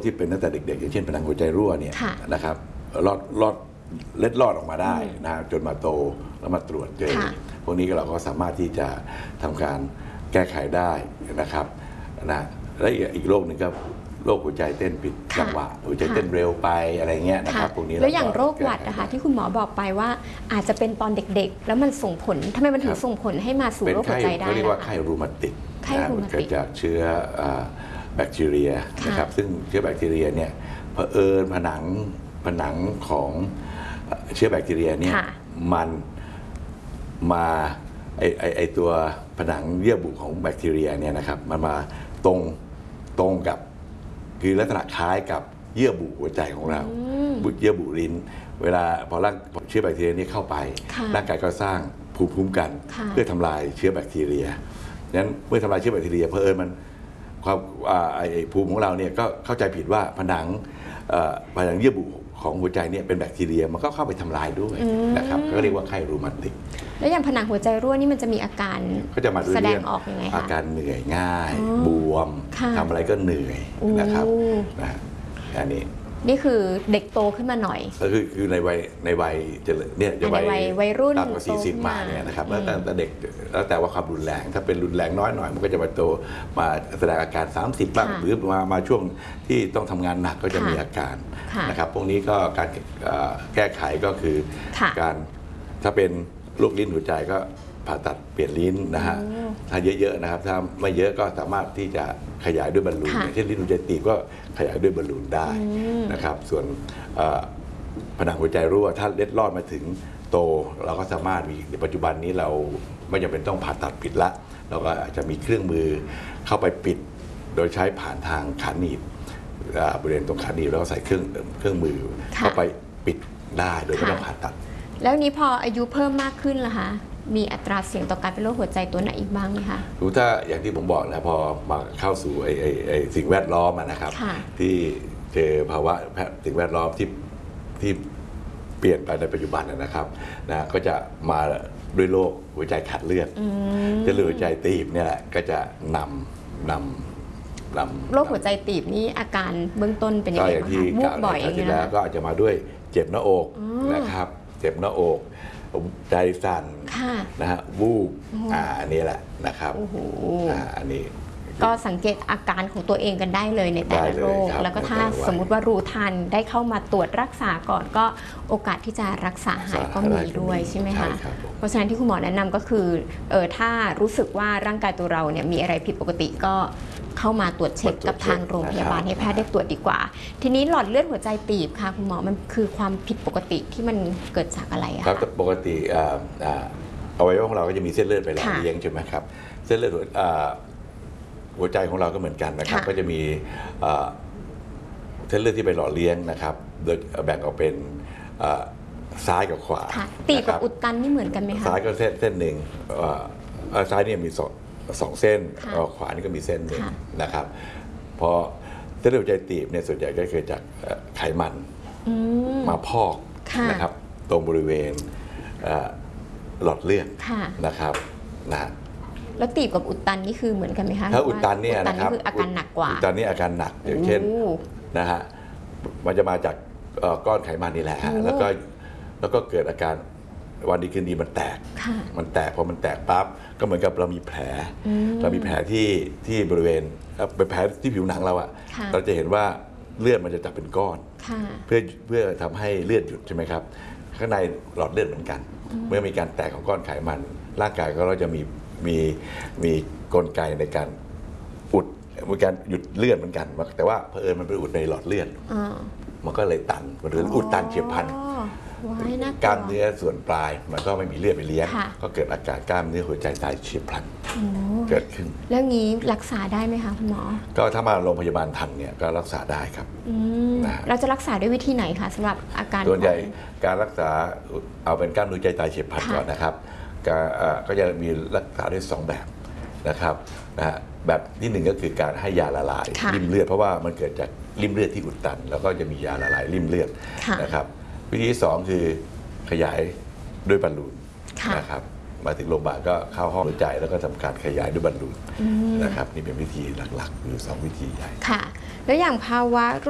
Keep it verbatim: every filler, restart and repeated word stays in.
ที่เป็นตั้งแต่เด็กๆอย่างเช่นผนังหัวใจรั่วเนี่ยนะครับรอดรอดเล็ดลอดออกมาได้นะจนมาโตแล้วมาตรวจเจอพวกนี้เราก็สามารถที่จะทำการแก้ไขได้นะครับนะและอีกโรคหนึ่งก็โรคหัวใจเต้นผิดจังหวะหัวใจเต้นเร็วไปอะไรเงี้ยนะครับพวกนี้แล้วอย่างโรคหวัดนะคะที่คุณหมอบอกไปว่าอาจจะเป็นตอนเด็กๆแล้วมันส่งผลทำไมมันถึงส่งผลให้มาสู่โรคหัวใจได้เขาเรียกว่าไข้รูมาติกมันเกิดจากเชื้อแบคทีเรียนะครับซึ่งเชื้อแบคทีเรียเนี่ยเผอิญผนังผนังของเชื้อแบคทีเรียเนี่ยมันมาไอไอไอตัวผนังเยื่อบุของแบคทีเรียเนี่ยนะครับมันมาตรงตรงกับคือลักษณะคล้ายกับเยื่อบุหัวใจของเราเยื่อบุลิ้นเวลาพอร่างเชื้อแบคทีเรียนี้เข้าไปร่างกายก็สร้างภูมิคุ้มกันเพื่อทำลายเชื้อแบคทีเรียนั้นเมื่อทำลายเชื้อแบคทีเรียเผอิญมันความไอภูมิของเราเนี่ยก็เข้าใจผิดว่าผนังผนังเยื่อบุของหัวใจเนี่ยเป็นแบคทีเรียมันก็เข้าไปทำลายด้วยนะครับก็เรียกว่าไข้รูมาติกแล้วอย่างผนังหัวใจรั่วนี่มันจะมีอาการก็จะมาแสดงออกยังไงคะอาการเหนื่อยง่ายบวมทำอะไรก็เหนื่อยนะครับนะอันนี้นี่คือเด็กโตขึ้นมาหน่อยก็คือคือในวัยในวัยจะเนี่ยจะวัยวัยรุ่นต่ำกว่าสี่สิบมาเนี่ยนะครับแล้วแต่เด็กแล้วแต่ว่าความรุนแรงถ้าเป็นรุนแรงน้อยหน่อยมันก็จะมาโตมาแสดงอาการสามสิบบ้างหรือมามาช่วงที่ต้องทำงานหนักก็จะมีอาการนะครับพวกนี้ก็การแก้ไขก็คือการถ้าเป็นโรคลิ้นหัวใจก็ผ่าตัดเปลี่ยนลิ้นนะฮะถ้าเยอะๆนะครับถ้าไม่เยอะก็สามารถที่จะขยายด้วยบอลลูนอย่างเช่นลิ้นหัวใจตีบก็ขยายด้วยบอลลูนได้นะครับส่วนผนังหัวใจรั่วถ้าเล็ดลอดมาถึงโตเราก็สามารถมีในปัจจุบันนี้เราไม่จำเป็นต้องผ่าตัดปิดละเราก็อาจจะมีเครื่องมือเข้าไปปิดโดยใช้ผ่านทางขาหนีบบริเวณตรงขาหนีบแล้วก็ใส่เครื่องเครื่องมือเข้าไปปิดได้โดยไม่ต้องผ่าตัดแล้วนี้พออายุเพิ่มมากขึ้นล่ะคะมีอัตราเสี่ยงต่อการเป็นโรคหัวใจตัวไหนอีกบ้างไหมคะดูถ้าอย่างที่ผมบอกนะพอมาเข้าสู่ไอ้ไอ้ไอ้สิ่งแวดล้อมนะครับที่เจอภาวะสิ่งแวดล้อมที่ที่เปลี่ยนไปในปัจจุบันนะครับนะก็จะมาด้วยโรคหัวใจขาดเลือดจะเลือดหัวใจตีบเนี่ยแหละก็จะนำนำนำโรคหัวใจตีบนี่อาการเบื้องต้นเป็นยังไงบ้างคะวูบบ่อยที่แล้วก็อาจจะมาด้วยเจ็บหน้าอกนะครับเจ็บหน้าอกใจสั่นนะฮะวูบอ่าอันนี้แหละนะครับอ่าอันนี้ก็สังเกตอาการของตัวเองกันได้เลยในแต่ละโรคแล้วก็ถ้าสมมุติว่ารู้ทันได้เข้ามาตรวจรักษาก่อนก็โอกาสที่จะรักษาหายก็มีด้วยใช่ไหมคะเพราะฉะนั้นที่คุณหมอแนะนำก็คือเออถ้ารู้สึกว่าร่างกายตัวเราเนี่ยมีอะไรผิดปกติก็เข้ามาตรวจเช็คกับทางโรงพยาบาลให้แพทย์ได้ตรวจดีกว่าทีนี้หลอดเลือดหัวใจตีบค่ะคุณหมอมันคือความผิดปกติที่มันเกิดจากอะไรอะครับปกติอวัยวะของเราก็จะมีเส้นเลือดไปหล่อเลี้ยงใช่ไหมครับเส้นเลือดหัวใจของเราก็เหมือนกันนะครับก็จะมีเส้นเลือดที่ไปหล่อเลี้ยงนะครับโดยแบ่งออกเป็นซ้ายกับขวาตีบกับอุดตันนี่เหมือนกันไหมคะซ้ายก็เส้นเส้นหนึ่งซ้ายเนี่ยมีสองสองเส้นขวานี่ก็มีเส้นหนึ่งนะครับพอเส้นเลือดหัวใจตีบเนี่ยส่วนใหญ่ก็เกิดจากไขมันมาพอกนะครับตรงบริเวณหลอดเลือดนะครับนะแล้วตีบกับอุดตันนี่คือเหมือนกันไหมคะถ้าอุดตันเนี่ยนะครับคืออาการหนักกว่าอุดตันนี่อาการหนักอย่างเช่นนะฮะมันจะมาจากก้อนไขมันนี่แหละฮะแล้วก็แล้วก็เกิดอาการวันดีคืนดีมันแตกมันแตกพอมันแตกปั๊บก็เหมือนกับเรามีแผลเรามีแผลที่ที่บริเวณเป็นแผลที่ผิวหนังเราอะเราจะเห็นว่าเลือดมันจะจับเป็นก้อนเพื่อเพื่อทำให้เลือดหยุดใช่ไหมครับข้างในหลอดเลือดเหมือนกันเมื่อมีการแตกของก้อนไขมันร่างกายก็เราจะมีมีมีกลไกในการอุดมีการหยุดเลือดเหมือนกันแต่ว่าเผอิญมันไปอุดในหลอดเลือดมันก็เลยตันมันเลยอุดตันเฉียบพลันกล้ามเนื้อส่วนปลายมันก็ไม่มีเลือดไปเลี้ยงก็เกิดอาการกล้ามเนื้อหัวใจตายเฉียบพลันเกิดขึ้นแล้วงี้รักษาได้ไหมคะคุณหมอก็ถ้ามาโรงพยาบาลทันเนี่ยก็รักษาได้ครับเราจะรักษาด้วยวิธีไหนคะสำหรับอาการส่วนใหญ่การรักษาเอาเป็นกล้ามเนื้อหัวใจตายเฉียบพลันก่อนนะครับก็จะมีรักษาได้สองแบบนะครับนะฮะแบบที่หนึ่งก็คือการให้ยาละลายริ่มเลือดเพราะว่ามันเกิดจากริ่มเลือดที่อุดตันแล้วก็จะมียาละลายริ่มเลือดนะครับวิธีที่สองคือขยายด้วยบอลลูนนะครับมาถึงโรงพยาบาลก็เข้าห้องหัวใจแล้วก็ทำการขยายด้วยบอลลูนนะครับนี่เป็นวิธีหลักๆอยู่สองวิธีใหญ่ค่ะแล้วอย่างภาวะ